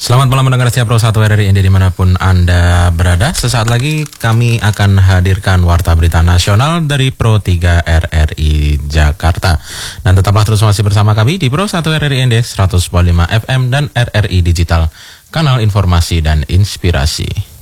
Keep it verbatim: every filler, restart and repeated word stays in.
Selamat malam mendengar siap Pro satu R R I N D dimanapun Anda berada. Sesaat lagi kami akan hadirkan Warta Berita Nasional dari Pro tiga R R I Jakarta. Dan tetaplah terus masih bersama kami di Pro satu R R I N D seratus koma lima F M dan R R I Digital, kanal informasi dan inspirasi.